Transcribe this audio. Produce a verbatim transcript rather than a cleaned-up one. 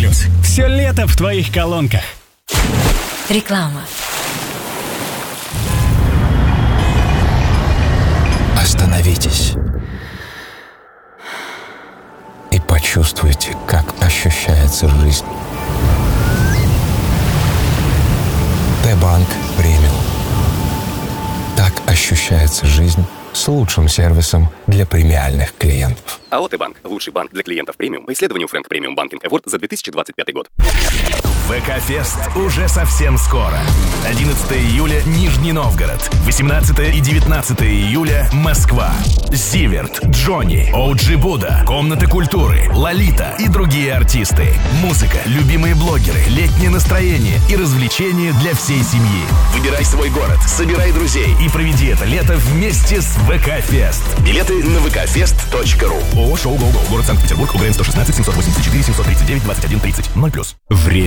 плюс. Все лето в твоих колонках. Реклама. Остановитесь и почувствуйте, как ощущается жизнь. Т-банк премиум. Так ощущается жизнь с лучшим сервисом для премиальных клиентов. АО «Т-банк» – лучший банк для клиентов премиум по исследованию Frank Premium Banking Award за две тысячи двадцать пятый год. ВК-фест уже совсем скоро. одиннадцатого июля – Нижний Новгород. восемнадцатого и девятнадцатого июля – Москва. Зиверт, Джонни, Оуджи Буда, Комната культуры, Лолита и другие артисты. Музыка, любимые блогеры, летнее настроение и развлечения для всей семьи. Выбирай свой город, собирай друзей и проведи это лето вместе с ВК-фест. Билеты на вэ ка фест точка ру. ООО «Шоу Го-Го». Город Санкт-Петербург. УГРН сто шестнадцать семьсот восемьдесят четыре семьсот тридцать девять двадцать один тридцать. ноль плюс. Время.